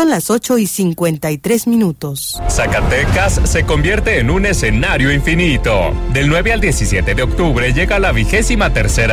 Son las 8:53. Zacatecas se convierte en un escenario infinito. Del 9 al 17 de octubre llega la 23ª